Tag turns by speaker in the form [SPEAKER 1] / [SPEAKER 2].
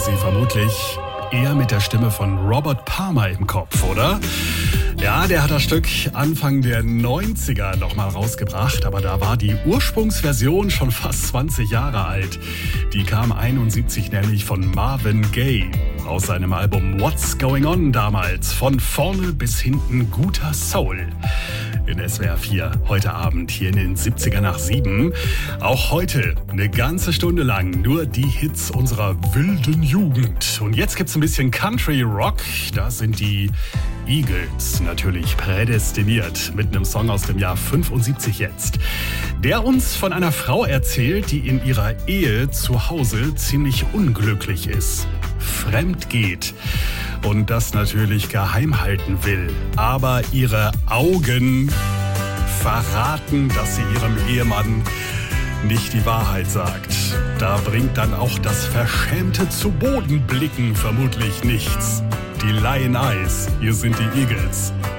[SPEAKER 1] Sie vermutlich eher mit der Stimme von Robert Palmer im Kopf, oder? Ja, der hat das Stück Anfang der 90er nochmal rausgebracht, aber da war die Ursprungsversion schon fast 20 Jahre alt. Die kam 71 nämlich von Marvin Gaye aus seinem Album What's Going On damals. Von vorne bis hinten guter Soul. In SWR 4 heute Abend hier in den 70er nach 7. Auch heute eine ganze Stunde lang nur die Hits unserer wilden Jugend. Und jetzt gibt's ein bisschen Country Rock. Da sind die Eagles natürlich prädestiniert mit einem Song aus dem Jahr 75 jetzt. Der uns von einer Frau erzählt, die in ihrer Ehe zu Hause ziemlich unglücklich ist. Fremd geht. Und das natürlich geheim halten will. Aber ihre Augen verraten, dass sie ihrem Ehemann nicht die Wahrheit sagt. Da bringt dann auch das verschämte Zu-Boden-Blicken vermutlich nichts. Die Lion Eyes, hier sind die Eagles.